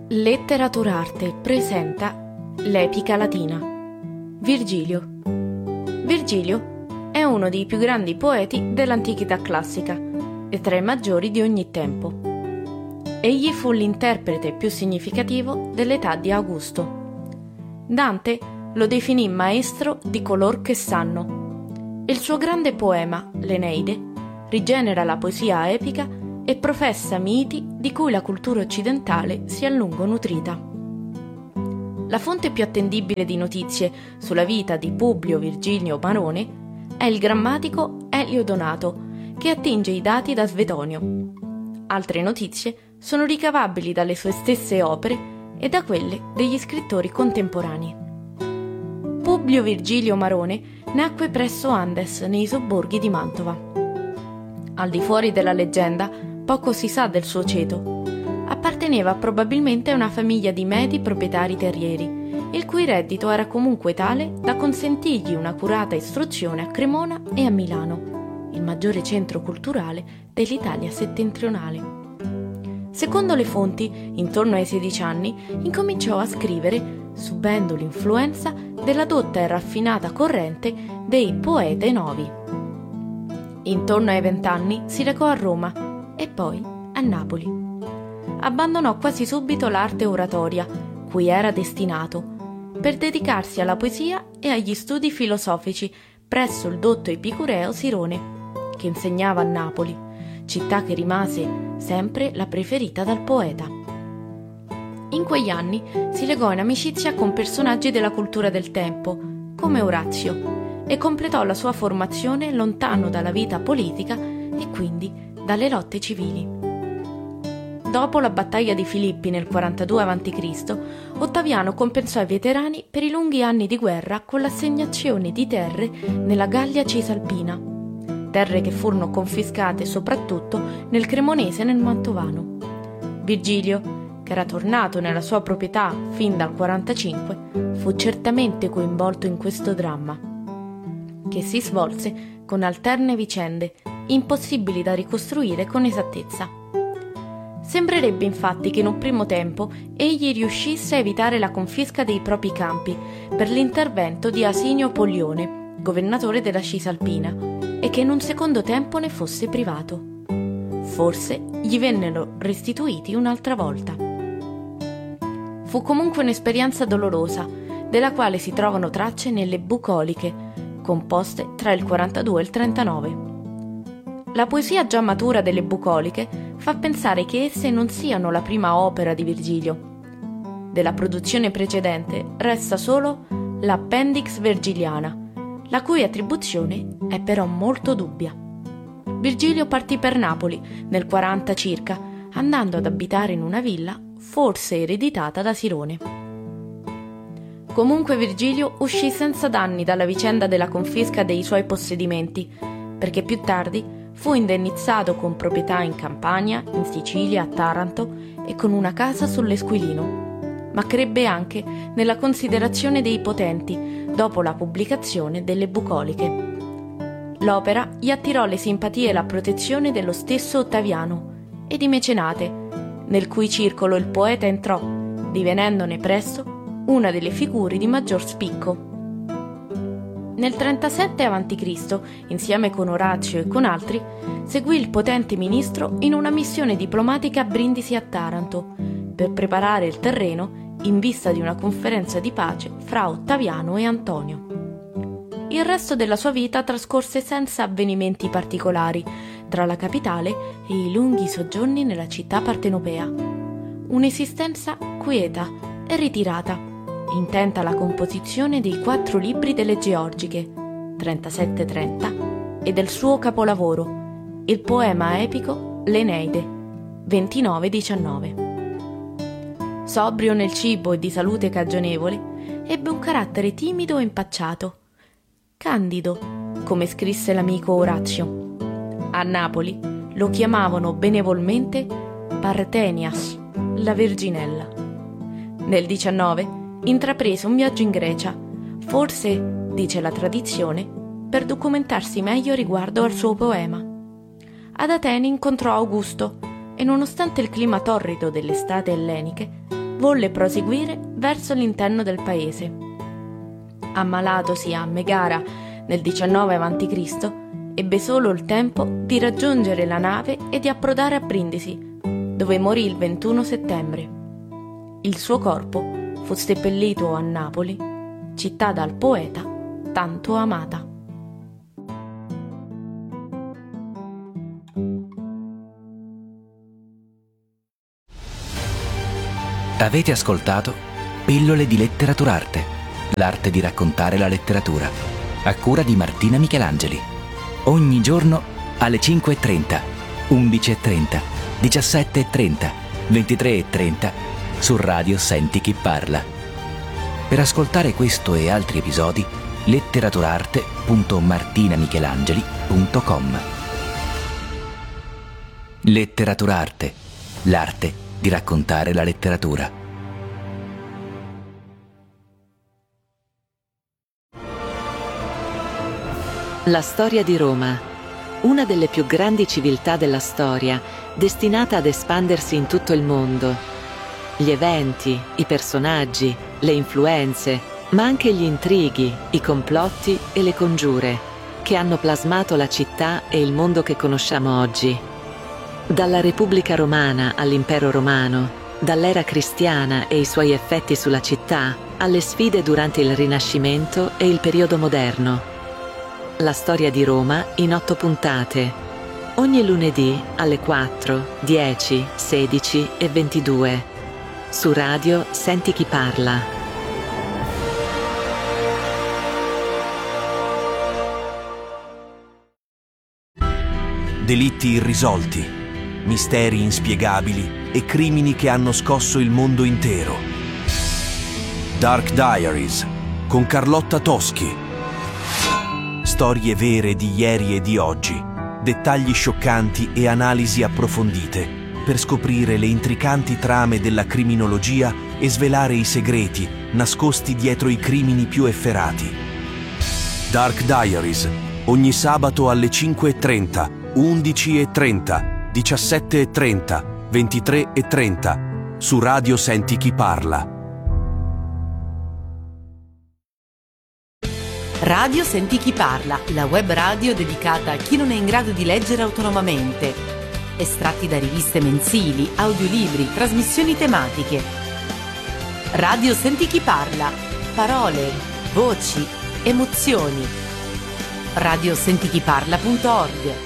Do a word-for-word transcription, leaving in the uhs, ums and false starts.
Letteraturarte presenta l'epica latina. Virgilio. Virgilio è uno dei più grandi poeti dell'antichità classica e tra i maggiori di ogni tempo. Egli fu l'interprete più significativo dell'età di Augusto. Dante lo definì maestro di color che sanno. Il suo grande poema, l'Eneide, rigenera la poesia epica e professa miti di cui la cultura occidentale si è a lungo nutrita. La fonte più attendibile di notizie sulla vita di Publio Virgilio Marone è il grammatico Elio Donato, che attinge i dati da Svetonio. Altre notizie sono ricavabili dalle sue stesse opere e da quelle degli scrittori contemporanei. Publio Virgilio Marone nacque presso Andes, nei sobborghi di Mantova. Al di fuori della leggenda, poco si sa del suo ceto. Apparteneva probabilmente a una famiglia di medi proprietari terrieri, il cui reddito era comunque tale da consentirgli un'accurata istruzione a Cremona e a Milano, il maggiore centro culturale dell'Italia settentrionale. Secondo le fonti, intorno ai sedici anni, incominciò a scrivere, subendo l'influenza della dotta e raffinata corrente dei poete novi. Intorno ai vent'anni si recò a Roma e poi a Napoli. Abbandonò quasi subito l'arte oratoria, cui era destinato, per dedicarsi alla poesia e agli studi filosofici presso il dotto epicureo Sirone, che insegnava a Napoli, città che rimase sempre la preferita dal poeta. In quegli anni si legò in amicizia con personaggi della cultura del tempo, come Orazio, e completò la sua formazione lontano dalla vita politica e quindi dalle lotte civili. Dopo la battaglia di Filippi nel quarantadue avanti Cristo, Ottaviano compensò i veterani per i lunghi anni di guerra con l'assegnazione di terre nella Gallia Cisalpina, terre che furono confiscate soprattutto nel Cremonese e nel Mantovano. Virgilio, che era tornato nella sua proprietà fin dal quarantacinque, fu certamente coinvolto in questo dramma, che si svolse con alterne vicende, impossibili da ricostruire con esattezza. Sembrerebbe infatti che in un primo tempo egli riuscisse a evitare la confisca dei propri campi per l'intervento di Asinio Polione, governatore della Cisalpina, e che in un secondo tempo ne fosse privato. Forse gli vennero restituiti un'altra volta. Fu comunque un'esperienza dolorosa, della quale si trovano tracce nelle Bucoliche, composte tra il quarantadue e il trentanove. La poesia già matura delle Bucoliche fa pensare che esse non siano la prima opera di Virgilio. Della produzione precedente resta solo l'Appendix Vergiliana, la cui attribuzione è però molto dubbia. Virgilio partì per Napoli nel quaranta circa, andando ad abitare in una villa forse ereditata da Sirone. Comunque Virgilio uscì senza danni dalla vicenda della confisca dei suoi possedimenti, perché più tardi fu indennizzato con proprietà in Campania, in Sicilia, a Taranto e con una casa sull'Esquilino, ma crebbe anche nella considerazione dei potenti dopo la pubblicazione delle Bucoliche. L'opera gli attirò le simpatie e la protezione dello stesso Ottaviano e di Mecenate, nel cui circolo il poeta entrò, divenendone presto una delle figure di maggior spicco. Nel trentasette avanti Cristo, insieme con Orazio e con altri, seguì il potente ministro in una missione diplomatica a Brindisi a Taranto, per preparare il terreno in vista di una conferenza di pace fra Ottaviano e Antonio. Il resto della sua vita trascorse senza avvenimenti particolari tra la capitale e i lunghi soggiorni nella città partenopea. Un'esistenza quieta e ritirata, intenta alla composizione dei quattro libri delle Georgiche, trentasette trenta, e del suo capolavoro, il poema epico L'Eneide, ventinove diciannove. Sobrio nel cibo e di salute cagionevole, ebbe un carattere timido e impacciato. Candido, come scrisse l'amico Orazio. A Napoli lo chiamavano benevolmente Partenias, la Verginella. Nel diciannove intraprese un viaggio in Grecia, forse, dice la tradizione, per documentarsi meglio riguardo al suo poema. Ad Atene incontrò Augusto e nonostante il clima torrido delle estate elleniche, volle proseguire verso l'interno del paese. Ammalatosi a Megara nel diciannove avanti Cristo, ebbe solo il tempo di raggiungere la nave e di approdare a Brindisi, dove morì il ventuno settembre. Il suo corpo fu seppellito a Napoli, città dal poeta tanto amata. Avete ascoltato Pillole di Letteraturarte, l'arte di raccontare la letteratura, a cura di Martina Michelangeli. Ogni giorno alle cinque e trenta, undici e trenta, diciassette e trenta, ventitré e trenta su Radio Senti Chi Parla. Per ascoltare questo e altri episodi, letteraturarte punto martinamichelangeli punto com. Letteraturarte, l'arte di raccontare la letteratura. La storia di Roma, una delle più grandi civiltà della storia, destinata ad espandersi in tutto il mondo. Gli eventi, i personaggi, le influenze, ma anche gli intrighi, i complotti e le congiure, che hanno plasmato la città e il mondo che conosciamo oggi. Dalla Repubblica Romana all'Impero Romano, dall'era cristiana e i suoi effetti sulla città, alle sfide durante il Rinascimento e il periodo moderno. La storia di Roma in otto puntate. Ogni lunedì alle quattro, dieci, sedici e ventidue. Su Radio Senti Chi Parla. Delitti irrisolti, misteri inspiegabili e crimini che hanno scosso il mondo intero. Dark Diaries con Carlotta Toschi. Storie vere di ieri e di oggi, dettagli scioccanti e analisi approfondite per scoprire le intricanti trame della criminologia e svelare i segreti nascosti dietro i crimini più efferati. Dark Diaries, ogni sabato alle cinque e trenta, undici e trenta, diciassette e trenta, ventitré e trenta, su Radio Senti Chi Parla. Radio Senti Chi Parla, la web radio dedicata a chi non è in grado di leggere autonomamente. Estratti da riviste mensili, audiolibri, trasmissioni tematiche. Radio Senti Chi Parla, parole, voci, emozioni. radio senti chi parla punto org